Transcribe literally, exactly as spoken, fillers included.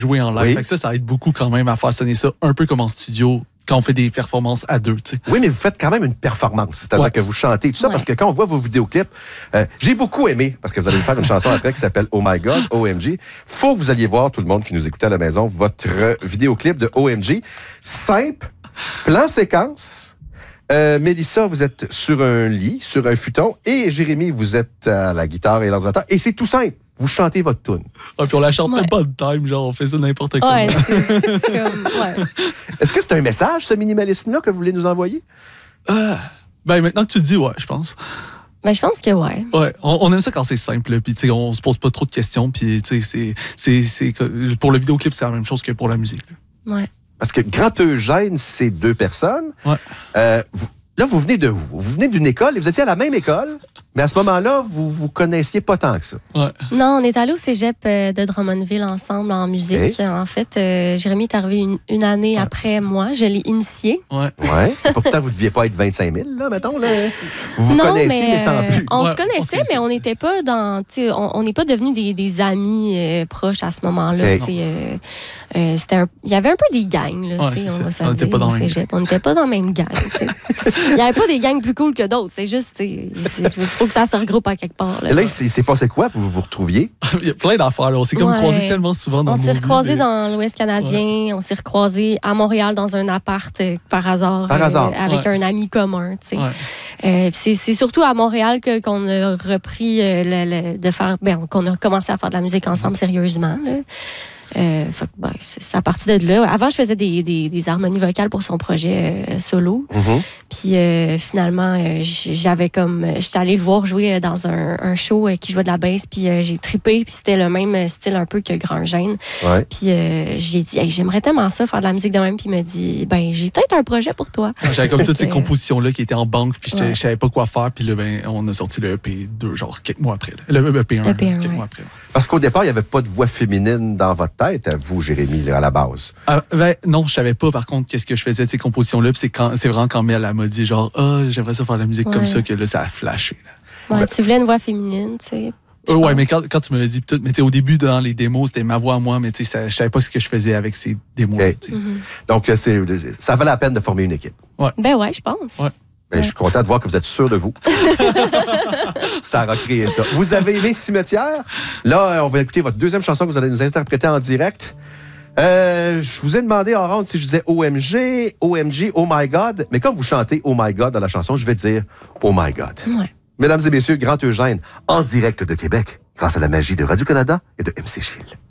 jouer en live. Oui. Fait que ça, ça aide beaucoup quand même à faire sonner ça un peu comme en studio quand on fait des performances à deux, tu sais. Oui, mais vous faites quand même une performance. C'est-à-dire Ouais. que vous chantez tout ça, Ouais. parce que quand on voit vos vidéoclips, euh, j'ai beaucoup aimé, parce que vous allez me faire une chanson après qui s'appelle Oh My God, O M G. Faut que vous alliez voir, tout le monde qui nous écoutait à la maison, votre euh, vidéoclip de O M G. Simple, plan séquence. Euh, Mélissa, vous êtes sur un lit, sur un futon, et Jérémy, vous êtes à la guitare et l'ordinateur. Et c'est tout simple. Vous chantez votre tune. Ah, puis on la chante Ouais. même pas de time, genre on fait ça n'importe comment. Ouais, c'est c'est comme. Ouais. Est-ce que c'est un message, ce minimalisme-là, que vous voulez nous envoyer? Ah, ben maintenant que tu le dis, ouais, je pense. Ben, je pense que ouais. Ouais, on, on aime ça quand c'est simple, là, puis tu sais, on se pose pas trop de questions, puis tu sais, c'est, c'est, c'est que- pour le vidéoclip, c'est la même chose que pour la musique. là. Ouais. Parce que Grand Eugène, c'est deux personnes. Ouais. Euh, vous- là, vous venez de où? Vous venez d'une école et vous étiez à la même école, mais à ce moment-là, vous vous connaissiez pas tant que ça. Ouais. Non, on est allé au cégep euh, de Drummondville ensemble en musique. Hey. En fait, euh, Jérémy est arrivé une, une année Ouais. après moi. Je l'ai initié. Ouais. Ouais. Pourtant, vous ne deviez pas être vingt-cinq mille, là, mettons. Là. Vous vous non, connaissiez, mais, sans euh, plus. On Ouais, se connaissait, on se connaissait mais on aussi. n'était pas dans. tu sais, On on n'est pas devenus des, des amis euh, proches à ce moment-là. Hey. tu sais, euh, euh, c'était un- Il y avait un peu des gangs. Là, Ouais, tu sais, c'est on va ça. se On le n'était dire, pas dans au la même cégep. On n'était pas dans la même gang. tu sais. Il n'y avait pas des gangs plus cool que d'autres. C'est juste, il faut que ça se regroupe à quelque part. Là. Et là, il s'est il s'est passé quoi pour que vous vous retrouviez? Il y a plein d'affaires, là. On s'est comme Ouais. croisés tellement souvent dans On nos s'est vies, recroisés mais- dans l'Ouest canadien, on s'est recroisés à Montréal dans un appart euh, par hasard, Par hasard. avec Ouais. un ami commun. tu sais. Ouais. Euh, puis c'est, c'est surtout à Montréal que, qu'on a repris euh, le, le- de faire, ben, qu'on a commencé à faire de la musique ensemble sérieusement. Là. Euh, fait que, ben, c'est, c'est à partir de là. Avant, je faisais des, des, des harmonies vocales pour son projet euh, solo. Mhm. Puis euh, finalement, euh, j'avais comme, j'étais allée le voir jouer dans un, un show euh, qui jouait de la bass. Puis euh, j'ai trippé. Puis c'était le même style un peu que Grand Eugène. Ouais. Puis euh, j'ai dit, hey, j'aimerais tellement ça, faire de la musique de même. Puis il m'a dit, ben j'ai peut-être un projet pour toi. J'avais comme toutes ces Fait que- compositions-là qui étaient en banque, puis j'étais- Ouais. je savais pas quoi faire, puis là, ben, on a sorti le E P deux, genre quelques mois après. là. Le E P un, E P un, quelques ouais. mois après. Parce qu'au départ, il n'y avait pas de voix féminine dans votre tête, à vous, Jérémy, là, à la base. Ah, ben, non, je savais pas, par contre, qu'est-ce que je faisais de ces compositions-là, puis c'est, quand, c'est vraiment quand Mel elle m'a dit, genre, ah, j'aimerais ça faire de la musique comme Ouais. ça, que là, ça a flashé. là. Ouais, tu voulais une voix féminine, tu sais. Euh, Je ouais, pense. mais quand, quand tu me l'as dit, pis tout, mais tu sais, au début, dans les démos, c'était ma voix à moi, mais tu sais, ça- je savais pas ce que je faisais avec ces démos. Ok. tu sais. Mhm. Donc, euh, c'est, ça valait la peine de former une équipe. Ben ouais, je pense. Ouais. Ben, Je suis content de voir que vous êtes sûr de vous. Ça a recréé ça. Vous avez aimé Cimetière? Là, on va écouter votre deuxième chanson que vous allez nous interpréter en direct. Euh, je vous ai demandé en ronde si je disais O M G, O M G, Oh My God. Mais comme vous chantez Oh My God dans la chanson, je vais dire Oh My God. Ouais. Mesdames et messieurs, Grand Eugène, en direct de Québec, grâce à la magie de Radio-Canada et de M C Gilles.